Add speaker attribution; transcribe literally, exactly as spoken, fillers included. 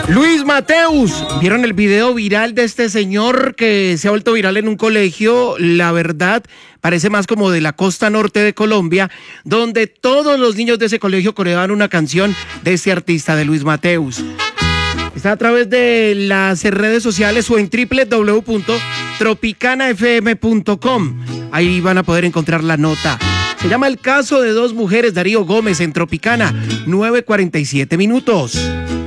Speaker 1: Luis Mateus, ¿vieron el video viral de este señor que se ha vuelto viral en un colegio? La verdad, parece más como de la costa norte de Colombia, donde todos los niños de ese colegio coreaban una canción de este artista, de Luis Mateus. Está a través de las redes sociales o en doble u doble u doble u punto tropicana f m punto com. Ahí van a poder encontrar la nota. Se llama El caso de dos mujeres, Darío Gómez, en Tropicana, nueve cuarenta y siete minutos.